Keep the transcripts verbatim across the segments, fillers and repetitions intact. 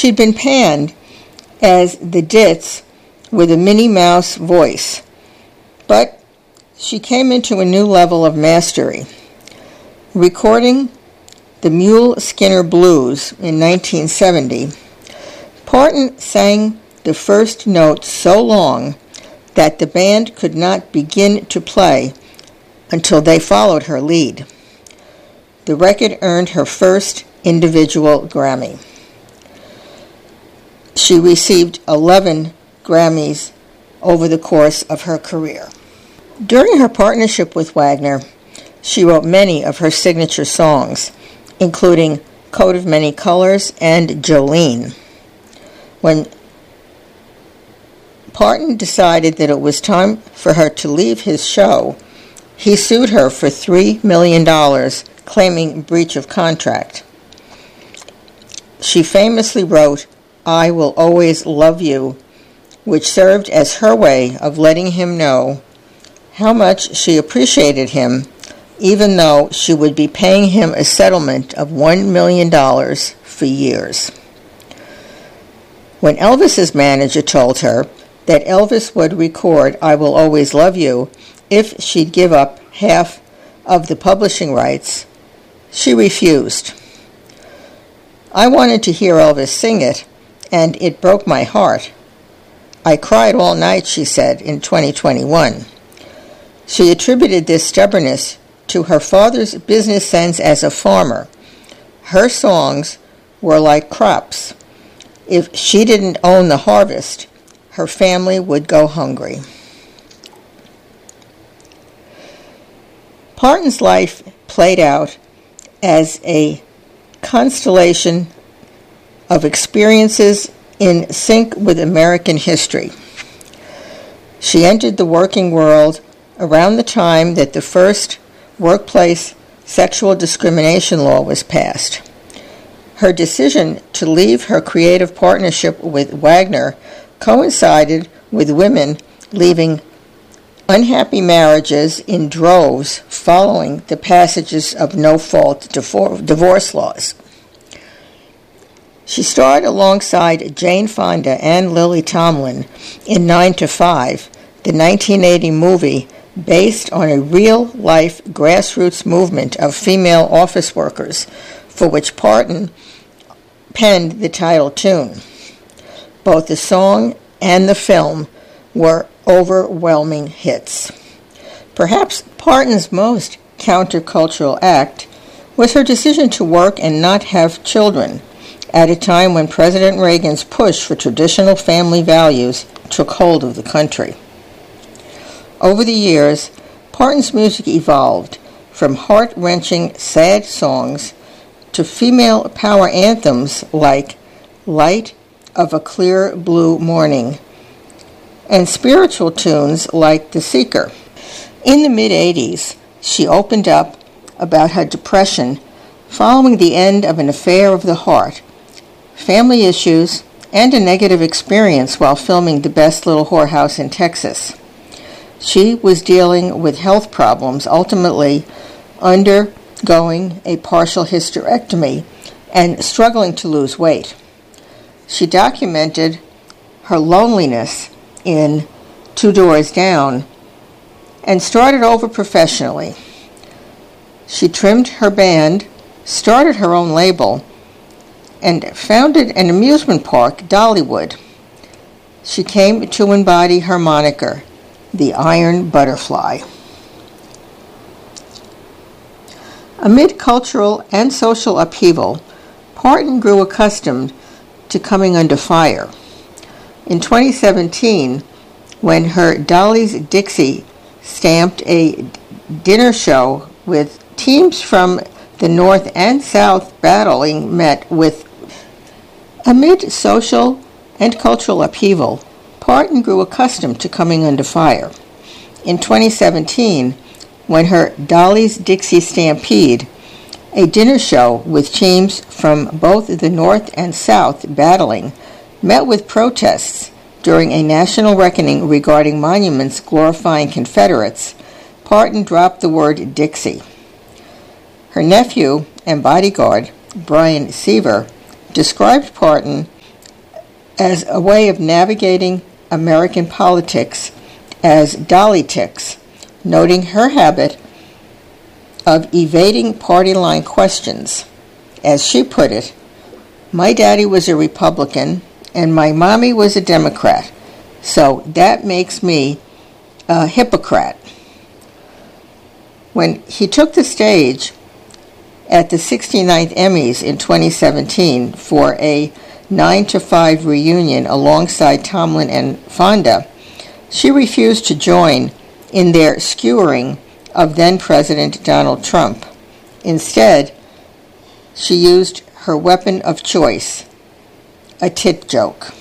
She'd been panned as the ditz with a Minnie Mouse voice, but she came into a new level of mastery. Recording the Mule Skinner Blues in nineteen seventy, Parton sang the first note so long that the band could not begin to play until they followed her lead. The record earned her first individual Grammy. She received eleven Grammys over the course of her career. During her partnership with Wagner, she wrote many of her signature songs, including Coat of Many Colors and Jolene. When Parton decided that it was time for her to leave his show, he sued her for three million dollars, claiming breach of contract. She famously wrote, "I Will Always Love You," which served as her way of letting him know how much she appreciated him, even though she would be paying him a settlement of one million dollars for years. When Elvis's manager told her that Elvis would record "I Will Always Love You" if she'd give up half of the publishing rights, she refused. "I wanted to hear Elvis sing it, and it broke my heart. I cried all night," she said in twenty twenty-one. She attributed this stubbornness to her father's business sense as a farmer. Her songs were like crops. If she didn't own the harvest, her family would go hungry. Parton's life played out as a constellation of experiences in sync with American history. She entered the working world around the time that the first workplace sexual discrimination law was passed. Her decision to leave her creative partnership with Wagner coincided with women leaving unhappy marriages in droves following the passages of no-fault divorce laws. She starred alongside Jane Fonda and Lily Tomlin in Nine to Five, the nineteen eighty movie based on a real-life grassroots movement of female office workers, for which Parton penned the title tune. Both the song and the film were overwhelming hits. Perhaps Parton's most countercultural act was her decision to work and not have children at a time when President Reagan's push for traditional family values took hold of the country. Over the years, Parton's music evolved from heart-wrenching, sad songs to female power anthems like Light of a Clear Blue Morning and spiritual tunes like The Seeker. In the mid-eighties, she opened up about her depression following the end of an affair of the heart, family issues, and a negative experience while filming The Best Little Whorehouse in Texas. She was dealing with health problems, ultimately undergoing a partial hysterectomy and struggling to lose weight. She documented her loneliness in Two Doors Down and started over professionally. She trimmed her band, started her own label, and founded an amusement park, Dollywood. She came to embody her moniker, the Iron Butterfly. Amid cultural and social upheaval, Parton grew accustomed to coming under fire. In twenty seventeen, when her Dolly's Dixie stamped a dinner show with teams from the North and South battling met with amid social and cultural upheaval, Parton grew accustomed to coming under fire. In twenty seventeen, when her Dolly's Dixie Stampede, a dinner show with teams from both the North and South battling, met with protests during a national reckoning regarding monuments glorifying Confederates, Parton dropped the word Dixie. Her nephew and bodyguard, Brian Seaver, described Parton as a way of navigating American politics as Dollytics, noting her habit of evading party line questions. As she put it, "My daddy was a Republican and my mommy was a Democrat, so that makes me a hypocrite." When he took the stage at the sixty-ninth Emmys in twenty seventeen for a nine to five reunion alongside Tomlin and Fonda, she refused to join in their skewering of then-President Donald Trump. Instead, she used her weapon of choice, a tit joke.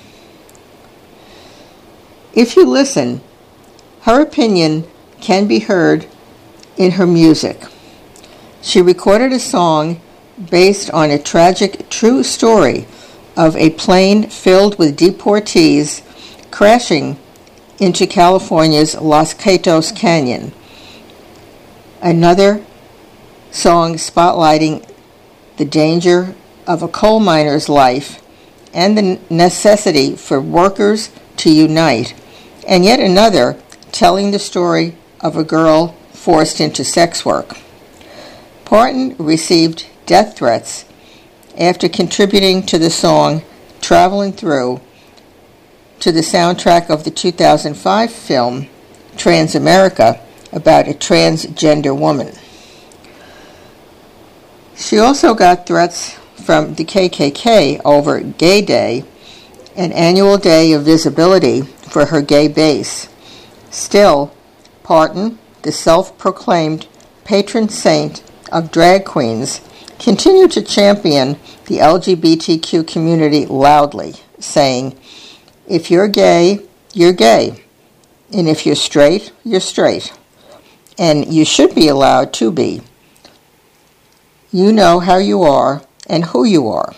If you listen, her opinion can be heard in her music. She recorded a song based on a tragic true story of a plane filled with deportees crashing into California's Los Gatos Canyon. Another song spotlighting the danger of a coal miner's life and the necessity for workers to unite, and yet another telling the story of a girl forced into sex work. Parton received death threats after contributing to the song Traveling Through to the soundtrack of the two thousand five film Transamerica about a transgender woman. She also got threats from the K K K over Gay Day, an annual day of visibility for her gay base. Still, Parton, the self-proclaimed patron saint of drag queens, continued to champion the L G B T Q community loudly, saying, "If you're gay, you're gay. And if you're straight, you're straight. And you should be allowed to be. You know how you are and who you are."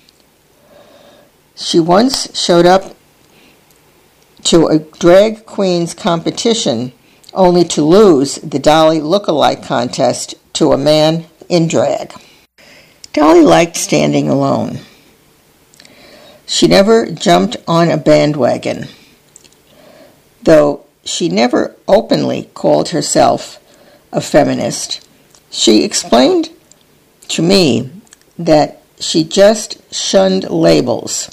She once showed up to a drag queens competition only to lose the Dolly look-alike contest to a man in drag. Dolly liked standing alone. She never jumped on a bandwagon, though she never openly called herself a feminist. She explained to me that she just shunned labels.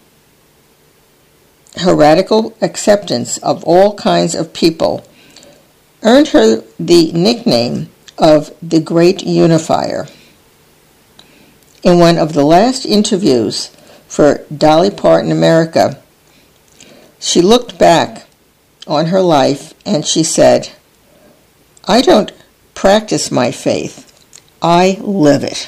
Her radical acceptance of all kinds of people earned her the nickname of the Great Unifier. In one of the last interviews for Dolly Parton America, she looked back on her life and she said, "I don't practice my faith, I live it."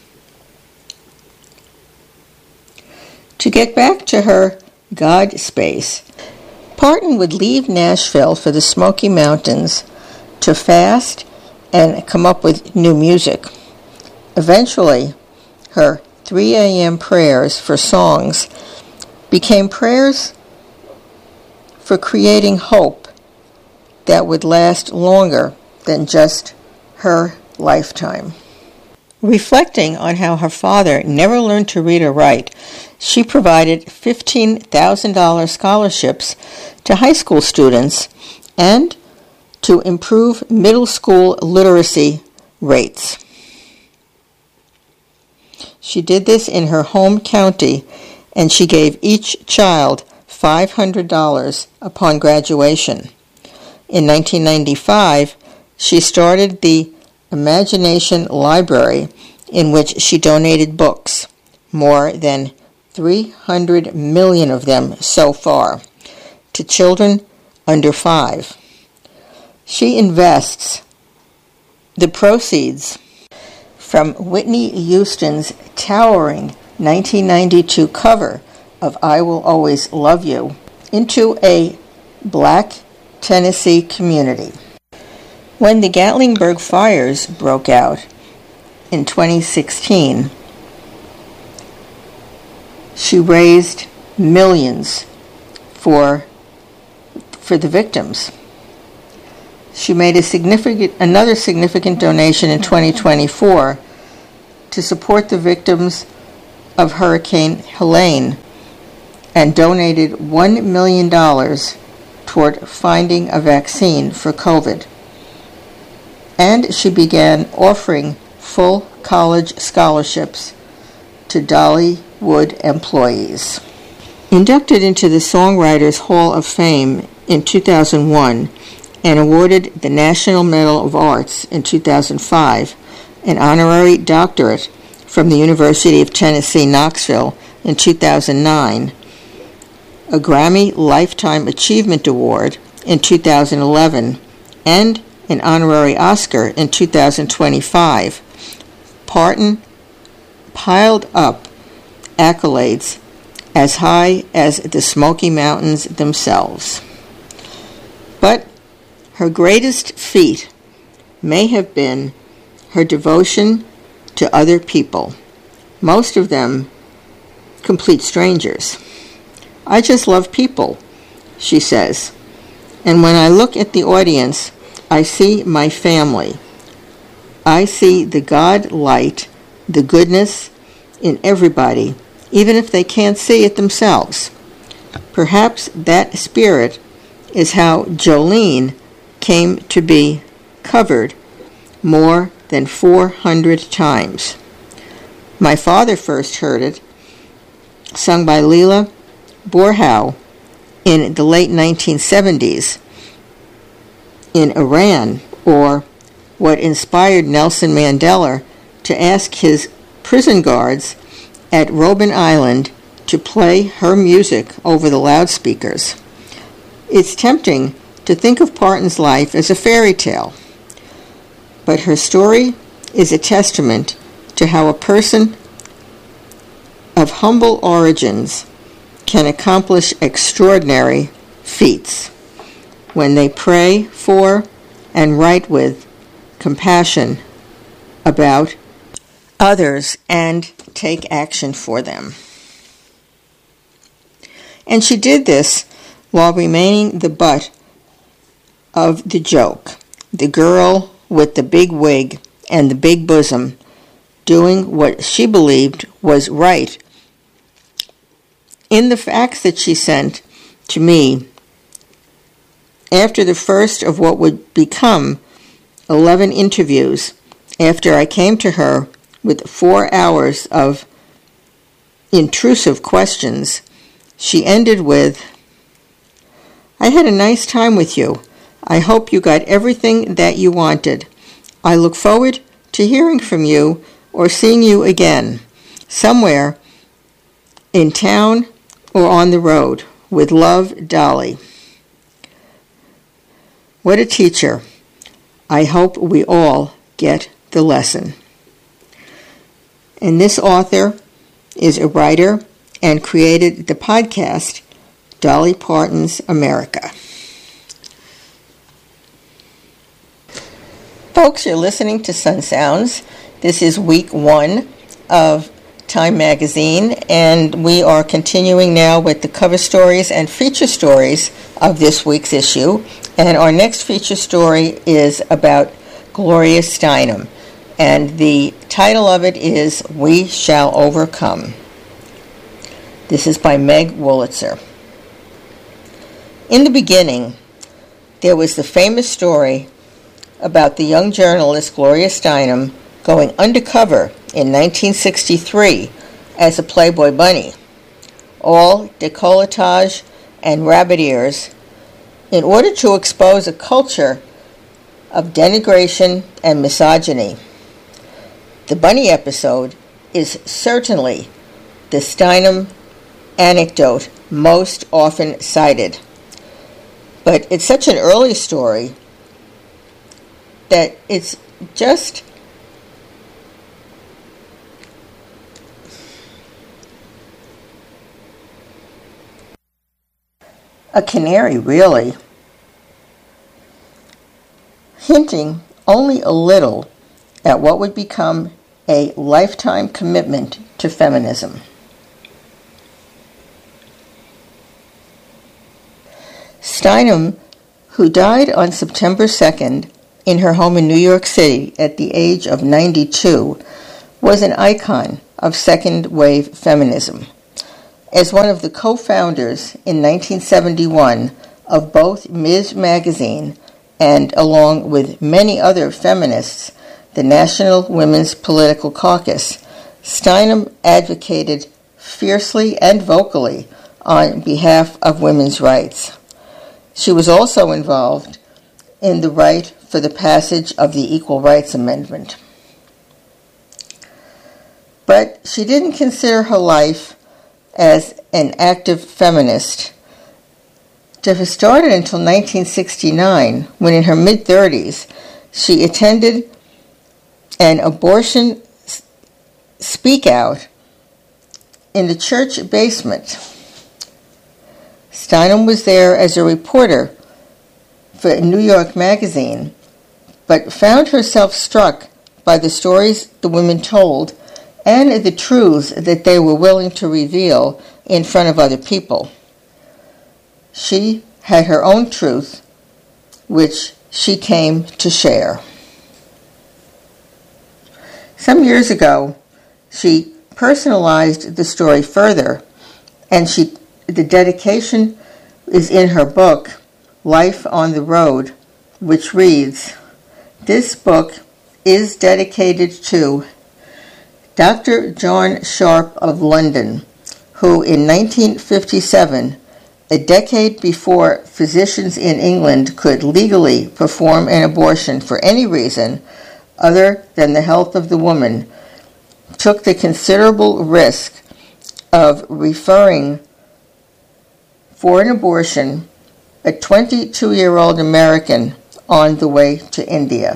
To get back to her God space, Parton would leave Nashville for the Smoky Mountains to fast and come up with new music. Eventually, her three a.m. prayers for songs became prayers for creating hope that would last longer than just her lifetime. Reflecting on how her father never learned to read or write, she provided fifteen thousand dollars scholarships to high school students and to improve middle school literacy rates. She did this in her home county, and she gave each child five hundred dollars upon graduation. In nineteen ninety-five, she started the Imagination Library, in which she donated books, more than three hundred million of them so far, to children under five. She invests the proceeds from Whitney Houston's towering nineteen ninety-two cover of I Will Always Love You into a black Tennessee community. When the Gatlinburg fires broke out in twenty sixteen, she raised millions for for the victims. She made a significant another significant donation in twenty twenty-four to support the victims of Hurricane Helene and donated one million dollars toward finding a vaccine for COVID. And she began offering full college scholarships to Dollywood employees. Inducted into the Songwriters Hall of Fame in two thousand one and awarded the National Medal of Arts in two thousand five, an honorary doctorate from the University of Tennessee, Knoxville in two thousand nine, a Grammy Lifetime Achievement Award in two thousand eleven, and an honorary Oscar in two thousand twenty-five. Parton piled up accolades as high as the Smoky Mountains themselves. But her greatest feat may have been her devotion to other people, most of them complete strangers. "I just love people," she says, "and when I look at the audience, I see my family. I see the God light, the goodness in everybody, even if they can't see it themselves." Perhaps that spirit is how Jolene came to be covered more than four hundred times. My father first heard it, sung by Leela Borhow in the late nineteen seventies in Iran, or what inspired Nelson Mandela to ask his prison guards at Robben Island to play her music over the loudspeakers. It's tempting to think of Parton's life as a fairy tale, but her story is a testament to how a person of humble origins can accomplish extraordinary feats when they pray for and write with compassion about others and take action for them. And she did this while remaining the butt of the joke, the girl with the big wig and the big bosom, doing what she believed was right. In the fax that she sent to me after the first of what would become eleven interviews, after I came to her with four hours of intrusive questions, she ended with, "I had a nice time with you. I hope you got everything that you wanted. I look forward to hearing from you or seeing you again, somewhere in town or on the road. With love, Dolly." What a teacher. I hope we all get the lesson. And this author is a writer and created the podcast Dolly Parton's America. Folks, you're listening to Sun Sounds. This is week one of Time Magazine, and we are continuing now with the cover stories and feature stories of this week's issue. And our next feature story is about Gloria Steinem, and the title of it is We Shall Overcome. This is by Meg Wolitzer. In the beginning, there was the famous story about the young journalist Gloria Steinem going undercover in nineteen sixty-three as a Playboy bunny, all décolletage and rabbit ears, in order to expose a culture of denigration and misogyny. The bunny episode is certainly the Steinem anecdote most often cited, but it's such an early story that it's just a canary, really, hinting only a little at what would become a lifetime commitment to feminism. Steinem, who died on September second in her home in New York City at the age of ninety-two, was an icon of second-wave feminism. As one of the co-founders in nineteen seventy-one of both Miz Magazine and, along with many other feminists, the National Women's Political Caucus, Steinem advocated fiercely and vocally on behalf of women's rights. She was also involved in the right for the passage of the Equal Rights Amendment. But she didn't consider her life as an active feminist to have started until nineteen sixty-nine, when in her mid-thirties she attended an abortion speak out in the church basement. Steinem was there as a reporter for New York Magazine, but found herself struck by the stories the women told and the truths that they were willing to reveal in front of other people. She had her own truth, which she came to share. Some years ago, she personalized the story further, and she the dedication is in her book, Life on the Road, which reads, "This book is dedicated to Doctor John Sharp of London, who in nineteen fifty-seven, a decade before physicians in England could legally perform an abortion for any reason other than the health of the woman, took the considerable risk of referring for an abortion a twenty-two-year-old American on the way to India.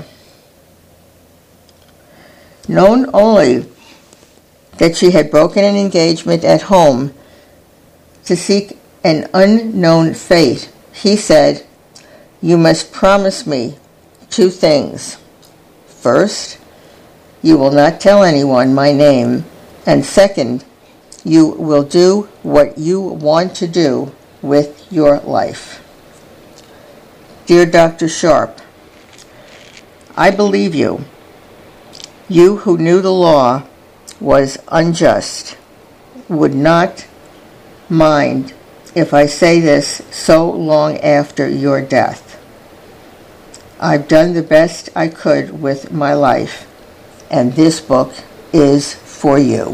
Known only that she had broken an engagement at home to seek an unknown fate, he said, 'You must promise me two things. First, you will not tell anyone my name, and second, you will do what you want to do with your life.' Dear Doctor Sharp, I believe you. You who knew the law was unjust would not mind if I say this so long after your death. I've done the best I could with my life, and this book is for you."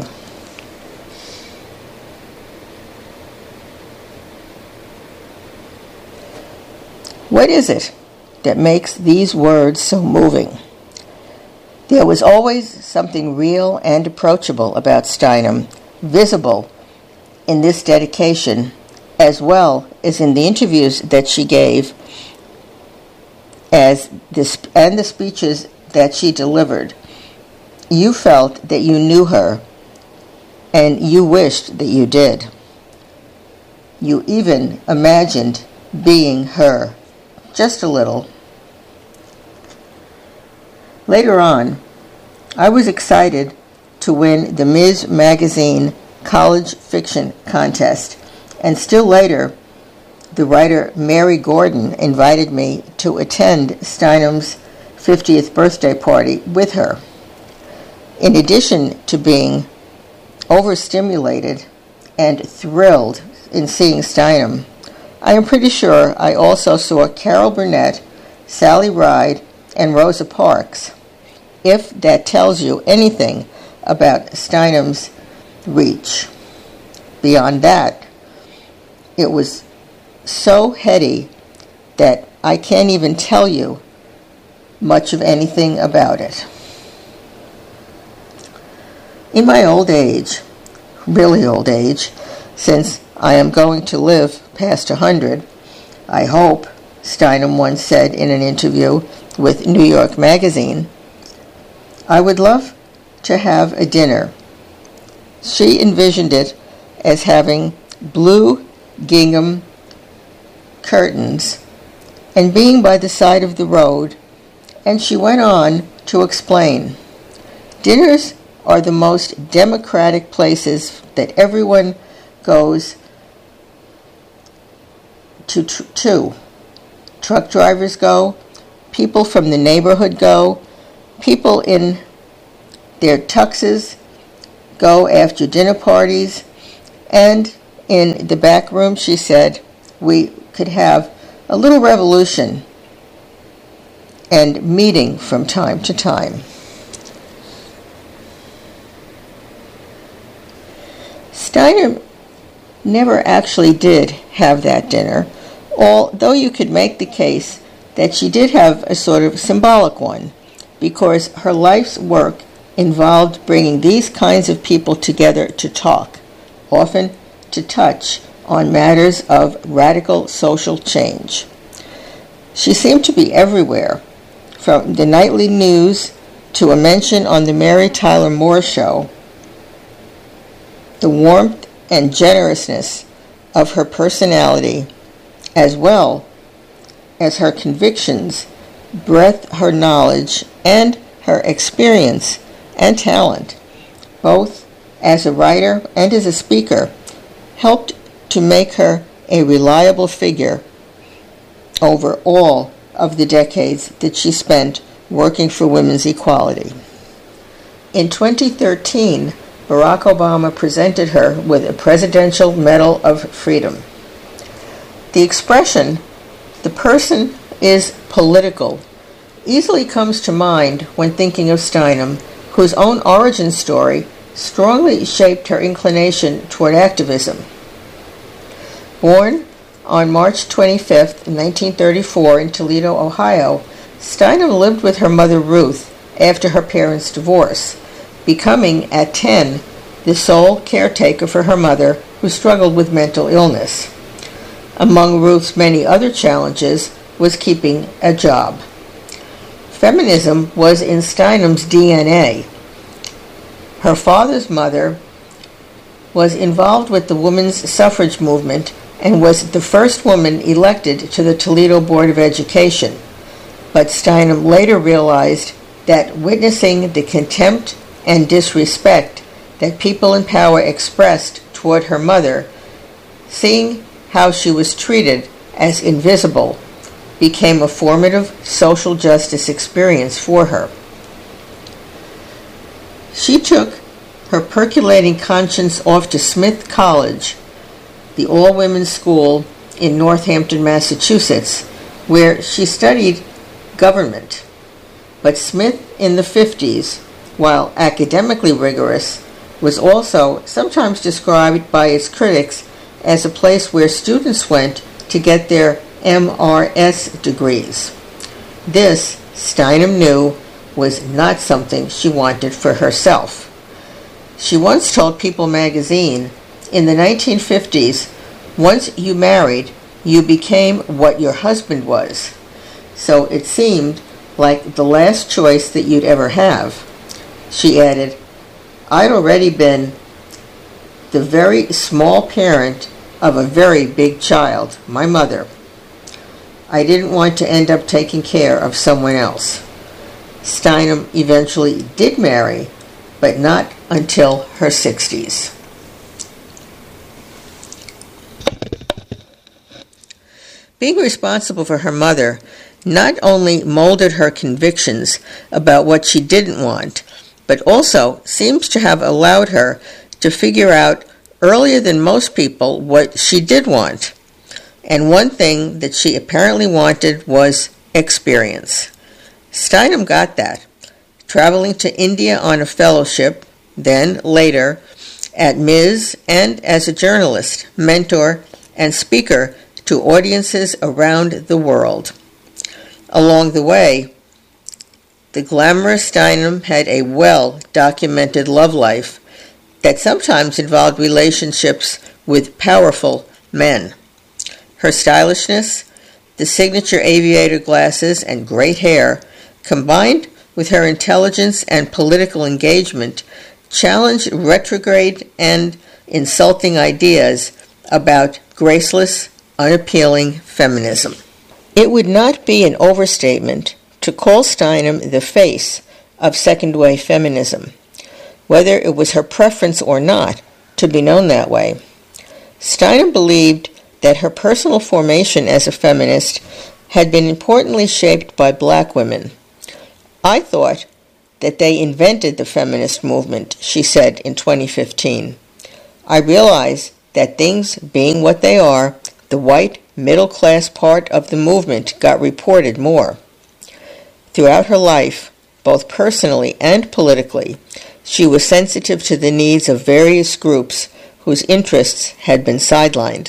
What is it that makes these words so moving? There was always something real and approachable about Steinem, visible in this dedication, as well as in the interviews that she gave as this, and the speeches that she delivered. You felt that you knew her, and you wished that you did. You even imagined being her, just a little. Later on, I was excited to win the Miz Magazine College Fiction Contest, and still later, the writer Mary Gordon invited me to attend Steinem's fiftieth birthday party with her. In addition to being overstimulated and thrilled in seeing Steinem, I am pretty sure I also saw Carol Burnett, Sally Ride, and Rosa Parks, if that tells you anything about Steinem's reach. Beyond that, it was so heady that I can't even tell you much of anything about it. In my old age, really old age, since I am going to live past a hundred, I hope, Steinem once said in an interview with New York Magazine, I would love to have a dinner. She envisioned it as having blue gingham curtains and being by the side of the road, and she went on to explain, dinners are the most democratic places that everyone goes to, to, to. Truck drivers go, people from the neighborhood go, people in their tuxes go after dinner parties, and in the back room, she said, we could have a little revolution and meeting from time to time. Steiner never actually did have that dinner, although you could make the case that she did have a sort of symbolic one, because her life's work involved bringing these kinds of people together to talk, often to touch on matters of radical social change. She seemed to be everywhere, from the nightly news to a mention on the Mary Tyler Moore Show. The warmth and generousness of her personality, as well as her convictions, breadth her knowledge, and her experience and talent, both as a writer and as a speaker, helped to make her a reliable figure over all of the decades that she spent working for women's equality. In twenty thirteen, Barack Obama presented her with a Presidential Medal of Freedom. The expression, "the person is political," easily comes to mind when thinking of Steinem, whose own origin story strongly shaped her inclination toward activism. Born on March twenty-fifth, nineteen thirty-four, in Toledo, Ohio, Steinem lived with her mother Ruth after her parents' divorce, becoming, at ten, the sole caretaker for her mother, who struggled with mental illness. Among Ruth's many other challenges was keeping a job. Feminism was in Steinem's D N A. Her father's mother was involved with the women's suffrage movement and was the first woman elected to the Toledo Board of Education. But Steinem later realized that witnessing the contempt and disrespect that people in power expressed toward her mother, seeing how she was treated as invisible, became a formative social justice experience for her. She took her percolating conscience off to Smith College, the all-women's school in Northampton, Massachusetts, where she studied government. But Smith in the fifties, while academically rigorous, was also sometimes described by its critics as a place where students went to get their M R S degrees. This, Steinem knew, was not something she wanted for herself. She once told People magazine, in the nineteen fifties, once you married, you became what your husband was. So it seemed like the last choice that you'd ever have. She added, I'd already been the very small parent of a very big child, my mother. I didn't want to end up taking care of someone else. Steinem eventually did marry, but not until her sixties. Being responsible for her mother not only molded her convictions about what she didn't want, but also seems to have allowed her to figure out earlier than most people what she did want. And one thing that she apparently wanted was experience. Steinem got that, traveling to India on a fellowship, then later at M I S and as a journalist, mentor, and speaker to audiences around the world. Along the way, the glamorous Steinem had a well-documented love life that sometimes involved relationships with powerful men. Her stylishness, the signature aviator glasses, and great hair, combined with her intelligence and political engagement, challenged retrograde and insulting ideas about graceless, unappealing feminism. It would not be an overstatement to call Steinem the face of second-wave feminism, whether it was her preference or not to be known that way. Steinem believed that her personal formation as a feminist had been importantly shaped by black women. I thought that they invented the feminist movement, she said in twenty fifteen. I realize that things being what they are, the white middle-class part of the movement got reported more. Throughout her life, both personally and politically, she was sensitive to the needs of various groups whose interests had been sidelined.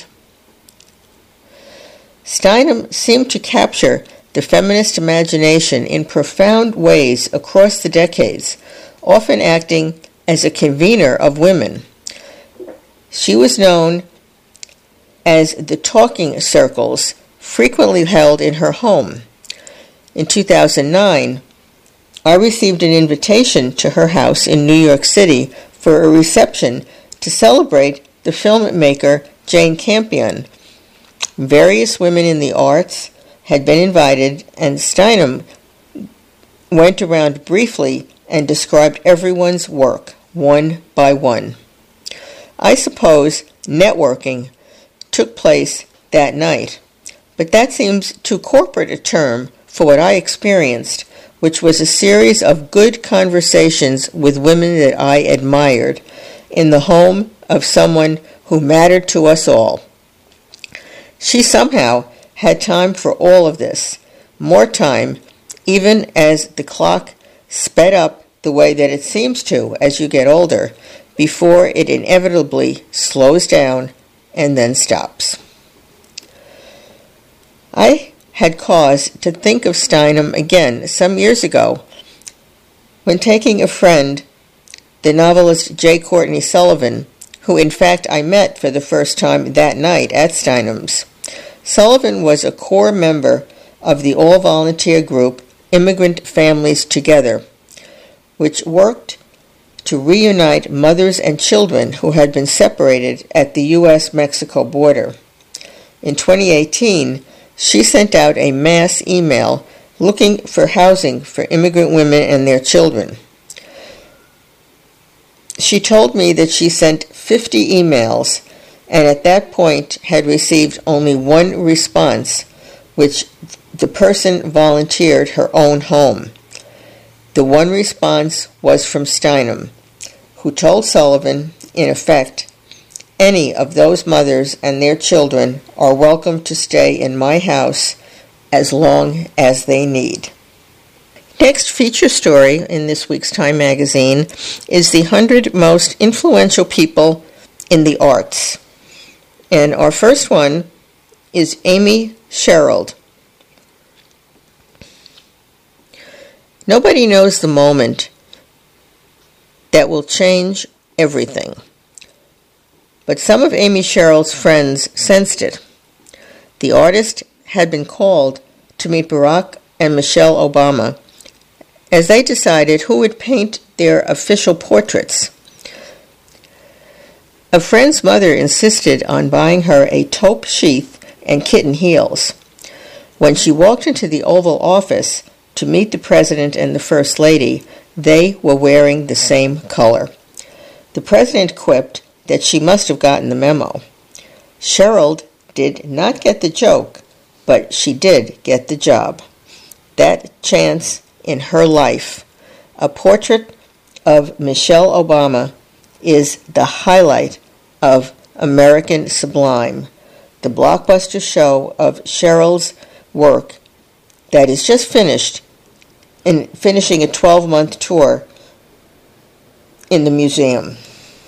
Steinem seemed to capture the feminist imagination in profound ways across the decades, often acting as a convener of women. She was known as the talking circles frequently held in her home. In two thousand nine, I received an invitation to her house in New York City for a reception to celebrate the filmmaker Jane Campion. Various women in the arts had been invited, and Steinem went around briefly and described everyone's work, one by one. I suppose networking took place that night, but that seems too corporate a term for what I experienced, which was a series of good conversations with women that I admired in the home of someone who mattered to us all. She somehow had time for all of this, more time, even as the clock sped up the way that it seems to as you get older, before it inevitably slows down and then stops. I had cause to think of Steinem again some years ago when taking a friend, the novelist J. Courtney Sullivan, who in fact I met for the first time that night at Steinem's. Sullivan was a core member of the all-volunteer group Immigrant Families Together, which worked to reunite mothers and children who had been separated at the U S Mexico border. In twenty eighteen, she sent out a mass email looking for housing for immigrant women and their children. She told me that she sent fifty emails and at that point had received only one response, which the person volunteered her own home. The one response was from Steinem, who told Sullivan, in effect, any of those mothers and their children are welcome to stay in my house as long as they need. Next feature story in this week's Time magazine is the one hundred most influential people in the arts. And our first one is Amy Sherald. Nobody knows the moment that will change everything. But some of Amy Sherald's friends sensed it. The artist had been called to meet Barack and Michelle Obama as they decided who would paint their official portraits. A friend's mother insisted on buying her a taupe sheath and kitten heels. When she walked into the Oval Office to meet the President and the First Lady, they were wearing the same color. The President quipped that she must have gotten the memo. Sherald did not get the joke, but she did get the job. That chance in her life. A portrait of Michelle Obama is the highlight of American Sublime, the blockbuster show of Sherald's work that is just finished in finishing a twelve-month tour in the museum.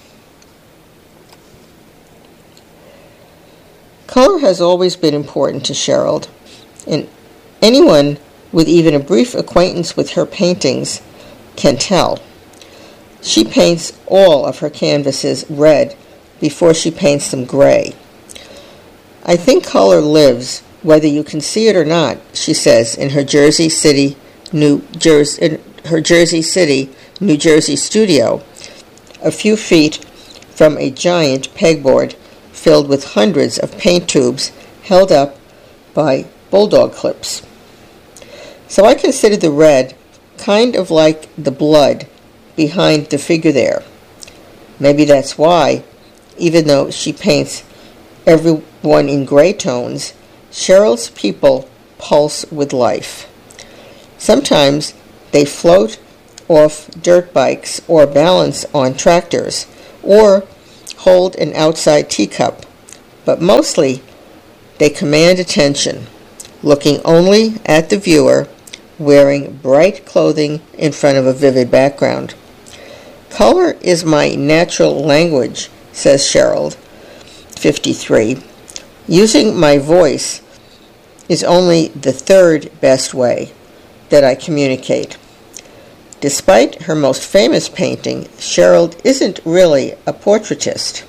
Color has always been important to Sherald, and anyone with even a brief acquaintance with her paintings can tell. She paints all of her canvases red before she paints them gray. I think color lives, whether you can see it or not, she says in her Jersey City, New Jersey, in her Jersey City, New Jersey studio, a few feet from a giant pegboard filled with hundreds of paint tubes held up by bulldog clips. So I consider the red kind of like the blood behind the figure there. Maybe that's why, even though she paints everyone in gray tones, Sherald's people pulse with life. Sometimes they float off dirt bikes or balance on tractors, or hold an outside teacup, but mostly they command attention, looking only at the viewer, wearing bright clothing in front of a vivid background. Color is my natural language, says Cheryl, fifty-three. Using my voice is only the third best way that I communicate. Despite her most famous painting, Cheryl isn't really a portraitist.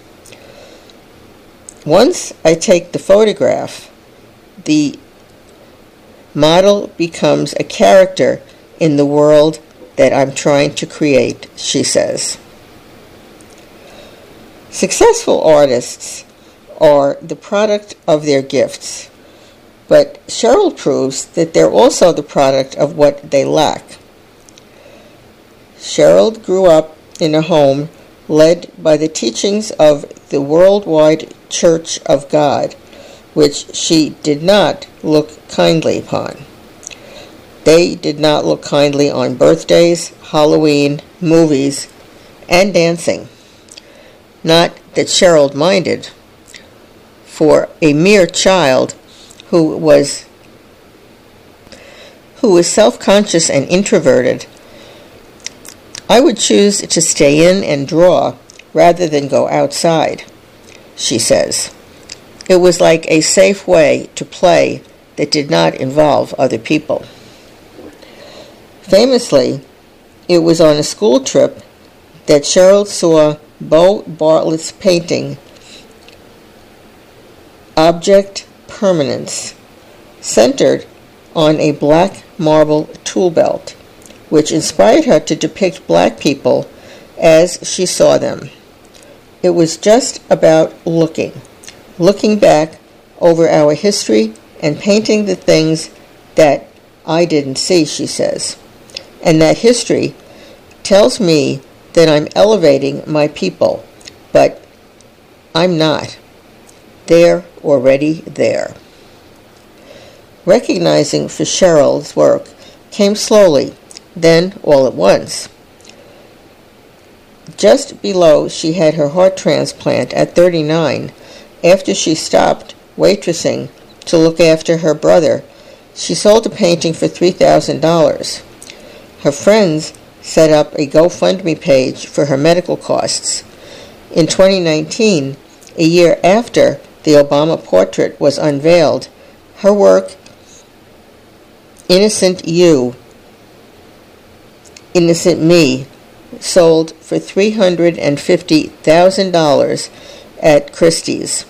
Once I take the photograph, the model becomes a character in the world that I'm trying to create, she says. Successful artists are the product of their gifts, but Cheryl proves that they're also the product of what they lack. Cheryl grew up in a home led by the teachings of the Worldwide Church of God, which she did not look kindly upon. They did not look kindly on birthdays, Halloween, movies, and dancing. Not that Cheryl minded. For a mere child who was who was self-conscious and introverted, I would choose to stay in and draw rather than go outside, she says. It was like a safe way to play that did not involve other people. Famously, it was on a school trip that Cheryl saw Bo Bartlett's painting, Object Permanence, centered on a black marble tool belt, which inspired her to depict black people as she saw them. It was just about looking, looking back over our history and painting the things that I didn't see, she says. And that history tells me that I'm elevating my people, but I'm not. They're already there. Recognizing for Cheryl's work came slowly, then all at once. Just below she had her heart transplant at thirty-nine. After she stopped waitressing to look after her brother, she sold a painting for three thousand dollars. Her friends set up a GoFundMe page for her medical costs. In twenty nineteen, a year after the Obama portrait was unveiled, her work, Innocent You, Innocent Me, sold for three hundred fifty thousand dollars at Christie's.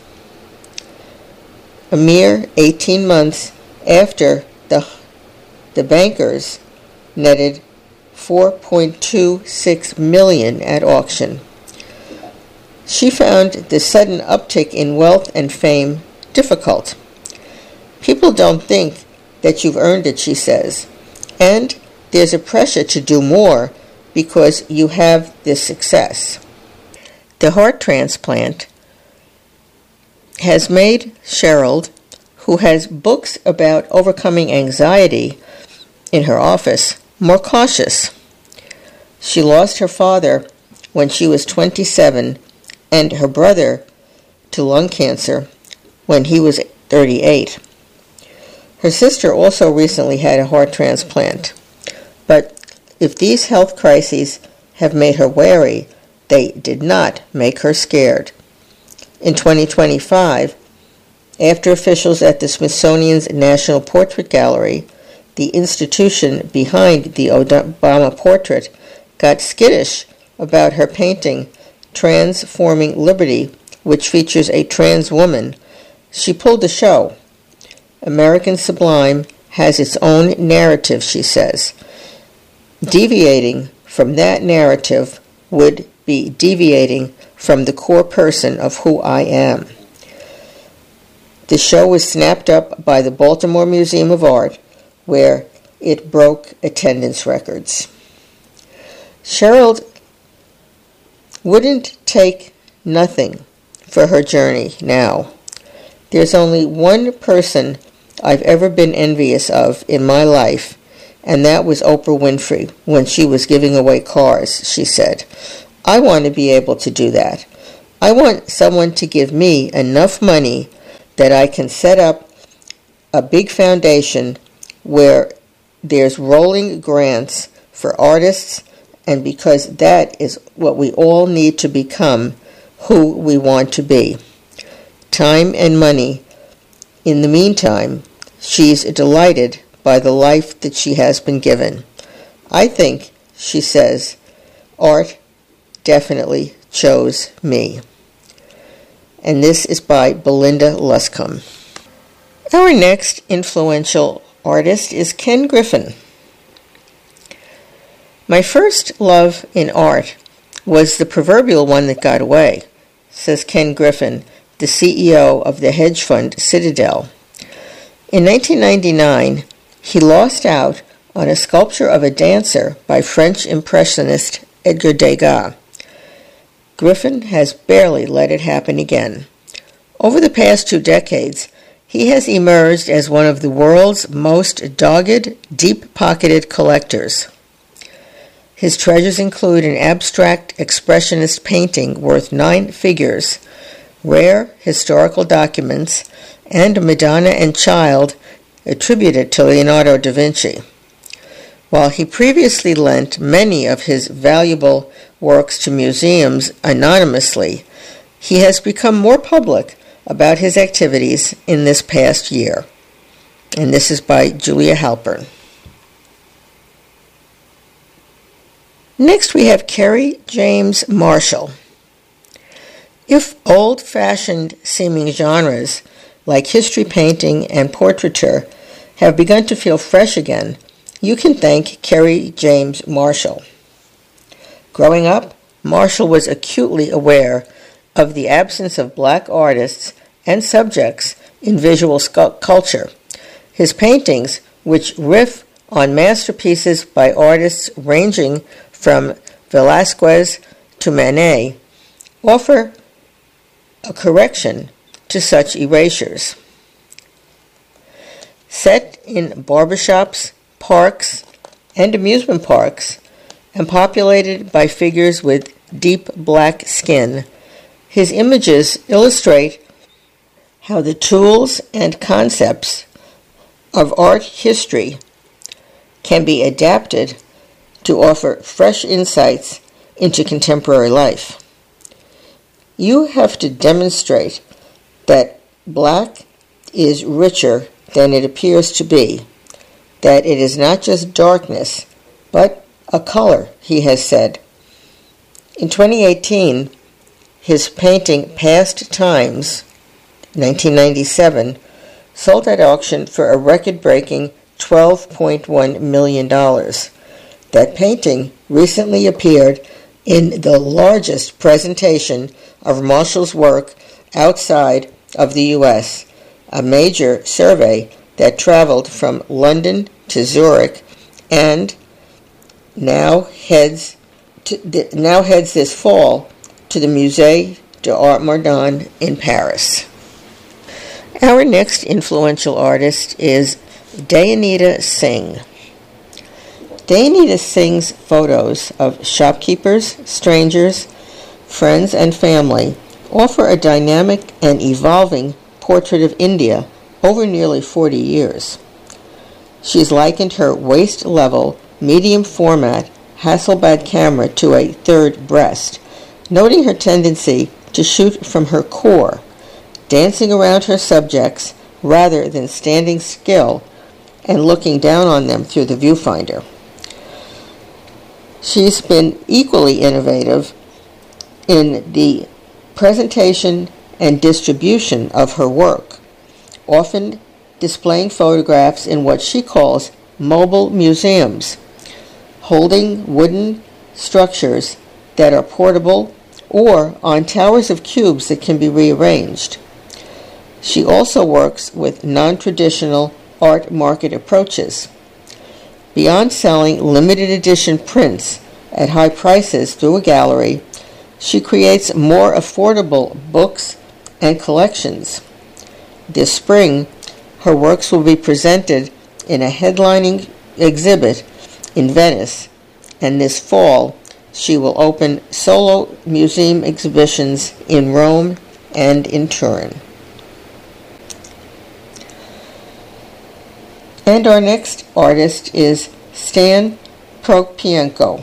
A mere eighteen months after the, the bankers netted four point two six million dollars at auction. She found the sudden uptick in wealth and fame difficult. People don't think that you've earned it, she says, and there's a pressure to do more because you have this success. The heart transplant has made Cheryl, who has books about overcoming anxiety in her office, more cautious. She lost her father when she was twenty-seven and her brother to lung cancer when he was thirty-eight. Her sister also recently had a heart transplant. But if these health crises have made her wary, they did not make her scared. In twenty twenty-five, after officials at the Smithsonian's National Portrait Gallery, the institution behind the Obama portrait, got skittish about her painting Transforming Liberty, which features a trans woman, she pulled the show. American Sublime has its own narrative, she says. Deviating from that narrative would be deviating from the core person of who I am. The show was snapped up by the Baltimore Museum of Art, where it broke attendance records. Cheryl wouldn't take nothing for her journey now. There's only one person I've ever been envious of in my life, and that was Oprah Winfrey when she was giving away cars, she said. I want to be able to do that. I want someone to give me enough money that I can set up a big foundation where there's rolling grants for artists, and because that is what we all need to become who we want to be. Time and money. In the meantime, she's delighted by the life that she has been given. I think, she says, art definitely chose me. And this is by Belinda Luscombe. Our next influential artist is Ken Griffin. My first love in art was the proverbial one that got away, says Ken Griffin, the C E O of the hedge fund Citadel. In nineteen ninety-nine, he lost out on a sculpture of a dancer by French Impressionist Edgar Degas. Griffin has barely let it happen again. Over the past two decades, he has emerged as one of the world's most dogged, deep-pocketed collectors. His treasures include an abstract expressionist painting worth nine figures, rare historical documents, and a Madonna and Child attributed to Leonardo da Vinci. While he previously lent many of his valuable works to museums anonymously, he has become more public about his activities in this past year. And this is by Julia Halpern. Next we have Kerry James Marshall. If old-fashioned seeming genres like history painting and portraiture have begun to feel fresh again, you can thank Kerry James Marshall. Growing up, Marshall was acutely aware of the absence of black artists and subjects in visual scu- culture. His paintings, which riff on masterpieces by artists ranging from Velázquez to Manet, offer a correction to such erasures. Set in barbershops, parks, and amusement parks, and populated by figures with deep black skin, his images illustrate how the tools and concepts of art history can be adapted to offer fresh insights into contemporary life. You have to demonstrate that black is richer than it appears to be, that it is not just darkness, but a color, he has said. In twenty eighteen, his painting Past Times, nineteen ninety-seven, sold at auction for a record-breaking twelve point one million dollars. That painting recently appeared in the largest presentation of Marshall's work outside of the U S, a major survey that traveled from London to Zurich and now heads to the, now heads this fall to the Musée d'Art Moderne in Paris. Our next influential artist is Dayanita Singh. Dayanita Singh's photos of shopkeepers, strangers, friends, and family offer a dynamic and evolving portrait of India over nearly forty years. She's likened her waist-level, medium-format Hasselblad camera to a third breast, noting her tendency to shoot from her core, dancing around her subjects rather than standing still and looking down on them through the viewfinder. She's been equally innovative in the presentation and distribution of her work, often displaying photographs in what she calls mobile museums, holding wooden structures that are portable or on towers of cubes that can be rearranged. She also works with non-traditional art market approaches. Beyond selling limited edition prints at high prices through a gallery, she creates more affordable books and collections. This spring, her works will be presented in a headlining exhibit in Venice, and this fall, she will open solo museum exhibitions in Rome and in Turin. And our next artist is Stan Prokopienko.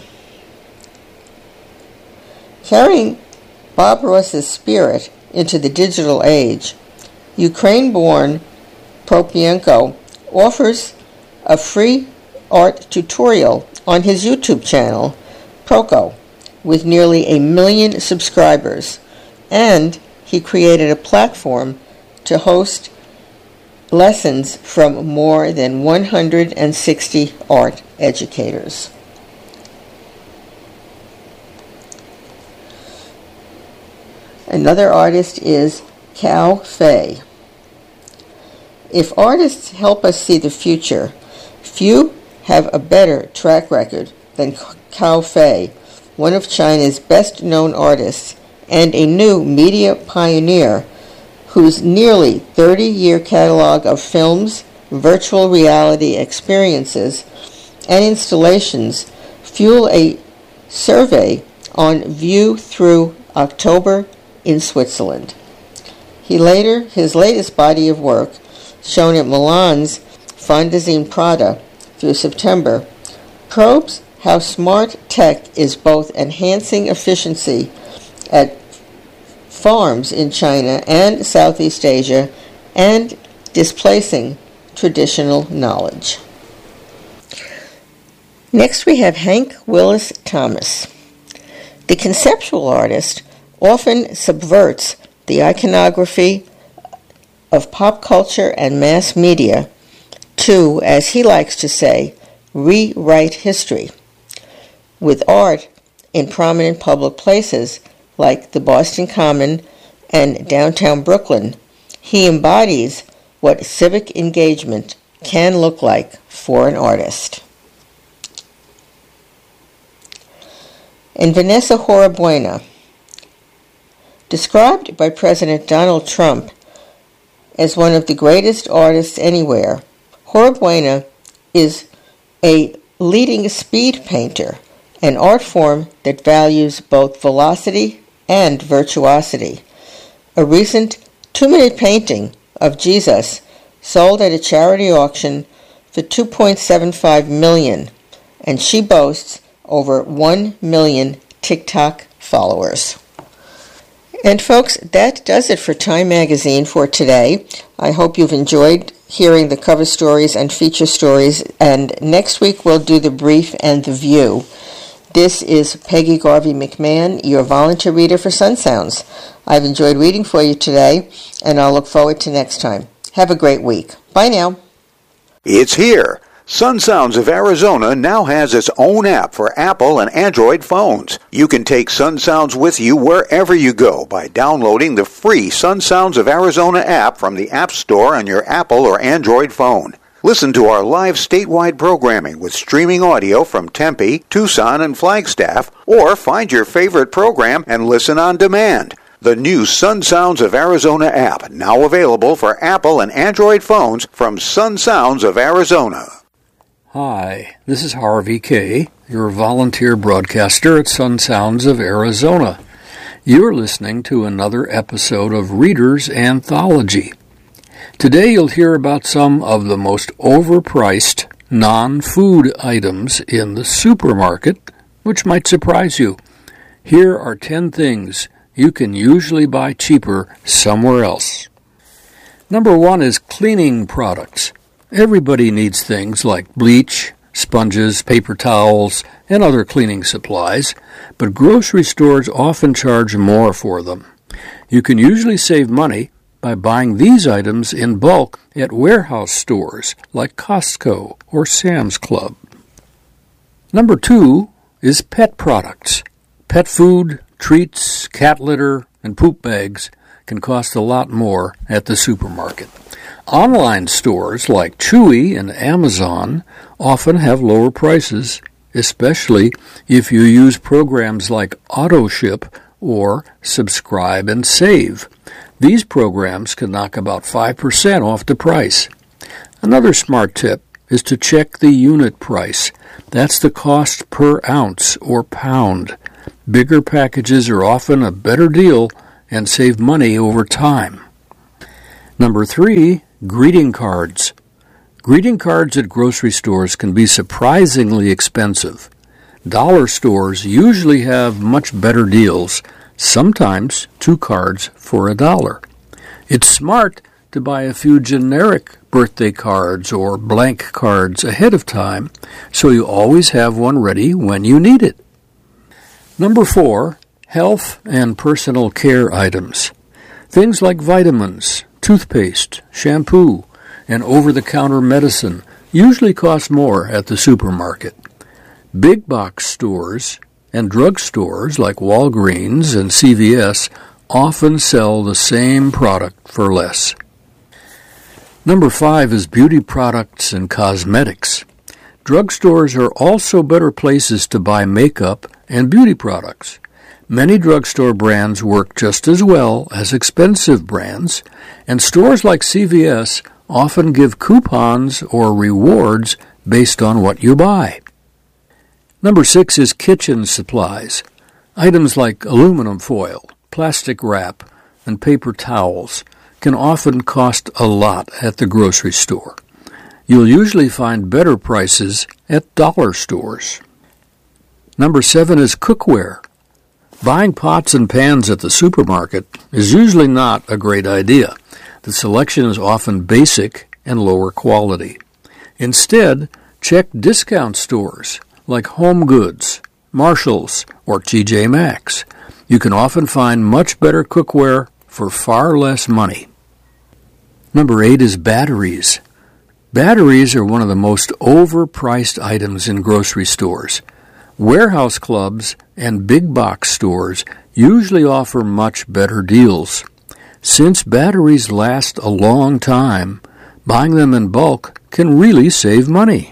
Carrying Bob Ross's spirit into the digital age, Ukraine-born Prokopienko offers a free art tutorial on his YouTube channel, Proko, with nearly a million subscribers, and he created a platform to host lessons from more than one hundred sixty art educators. Another artist is Cao Fei. If artists help us see the future, few have a better track record than Cao Fei, one of China's best-known artists and a new media pioneer whose nearly thirty-year catalog of films, virtual reality experiences, and installations fuel a survey on view through October in Switzerland. He later, his latest body of work, shown at Milan's Fondazione Prada through September, probes how smart tech is both enhancing efficiency at farms in China and Southeast Asia and displacing traditional knowledge. Next we have Hank Willis Thomas. The conceptual artist often subverts the iconography of pop culture and mass media to, as he likes to say, rewrite history. With art in prominent public places like the Boston Common and downtown Brooklyn, he embodies what civic engagement can look like for an artist. And Vanessa Horabuena, described by President Donald Trump as one of the greatest artists anywhere, Horabuena is a leading speed painter, an art form that values both velocity and virtuosity. A recent two-minute painting of Jesus sold at a charity auction for two point seven five million dollars, and she boasts over one million TikTok followers. And folks, that does it for Time Magazine for today. I hope you've enjoyed hearing the cover stories and feature stories, and next week we'll do the brief and the view. This is Peggy Garvey McMahon, your volunteer reader for Sun Sounds. I've enjoyed reading for you today, and I'll look forward to next time. Have a great week. Bye now. It's here. Sun Sounds of Arizona now has its own app for Apple and Android phones. You can take Sun Sounds with you wherever you go by downloading the free Sun Sounds of Arizona app from the App Store on your Apple or Android phone. Listen to our live statewide programming with streaming audio from Tempe, Tucson, and Flagstaff, or find your favorite program and listen on demand. The new Sun Sounds of Arizona app, now available for Apple and Android phones from Sun Sounds of Arizona. Hi, this is Harvey Kay, your volunteer broadcaster at Sun Sounds of Arizona. You're listening to another episode of Reader's Anthology. Today you'll hear about some of the most overpriced non-food items in the supermarket, which might surprise you. Here are ten things you can usually buy cheaper somewhere else. Number one is cleaning products. Everybody needs things like bleach, sponges, paper towels, and other cleaning supplies, but grocery stores often charge more for them. You can usually save money by buying these items in bulk at warehouse stores like Costco or Sam's Club. Number two is pet products. Pet food, treats, cat litter, and poop bags can cost a lot more at the supermarket. Online stores like Chewy and Amazon often have lower prices, especially if you use programs like AutoShip or Subscribe and Save. These programs can knock about five percent off the price. Another smart tip is to check the unit price. That's the cost per ounce or pound. Bigger packages are often a better deal and save money over time. Number three, greeting cards. Greeting cards at grocery stores can be surprisingly expensive. Dollar stores usually have much better deals, sometimes two cards for a dollar. It's smart to buy a few generic birthday cards or blank cards ahead of time so you always have one ready when you need it. Number four, health and personal care items. Things like vitamins, toothpaste, shampoo, and over-the-counter medicine usually cost more at the supermarket. Big box stores and drug stores like Walgreens and C V S often sell the same product for less. Number five is beauty products and cosmetics. Drugstores are also better places to buy makeup and beauty products. Many drugstore brands work just as well as expensive brands, and stores like C V S often give coupons or rewards based on what you buy. Number six is kitchen supplies. Items like aluminum foil, plastic wrap, and paper towels can often cost a lot at the grocery store. You'll usually find better prices at dollar stores. Number seven is cookware. Buying pots and pans at the supermarket is usually not a great idea. The selection is often basic and lower quality. Instead, check discount stores like Home Goods, Marshalls, or T J Maxx. You can often find much better cookware for far less money. Number eight is batteries. Batteries are one of the most overpriced items in grocery stores. Warehouse clubs and big box stores usually offer much better deals. Since batteries last a long time, buying them in bulk can really save money.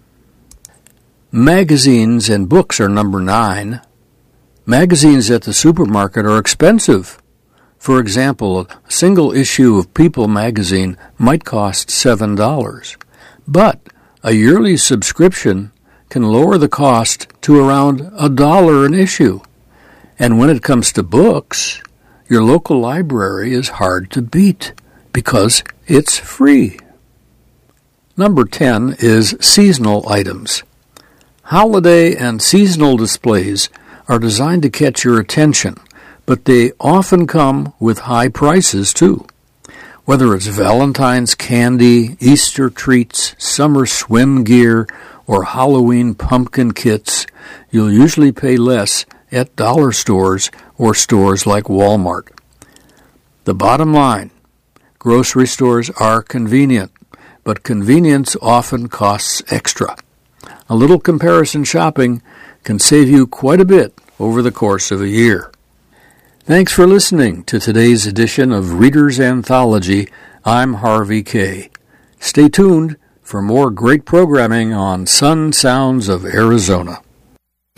Magazines and books are number nine. Magazines at the supermarket are expensive. For example, a single issue of People magazine might cost seven dollars, but a yearly subscription can lower the cost to around a dollar an issue. And when it comes to books, your local library is hard to beat because it's free. Number ten is seasonal items. Holiday and seasonal displays are designed to catch your attention, but they often come with high prices too. Whether it's Valentine's candy, Easter treats, summer swim gear, or Halloween pumpkin kits, you'll usually pay less at dollar stores or stores like Walmart. The bottom line, grocery stores are convenient, but convenience often costs extra. A little comparison shopping can save you quite a bit over the course of a year. Thanks for listening to today's edition of Reader's Anthology. I'm Harvey Kaye. Stay tuned for more great programming on Sun Sounds of Arizona.